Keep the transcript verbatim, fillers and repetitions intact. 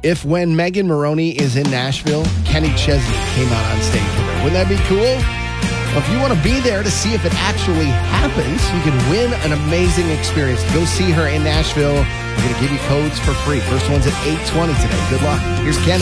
if when Megan Moroney is in Nashville, Kenny Chesney came out on stage with her. Wouldn't that be cool? Well, if you want to be there to see if it actually happens, you can win an amazing experience. Go see her in Nashville. We're going to give you codes for free. First one's at eight twenty today. Good luck. Here's Kenny.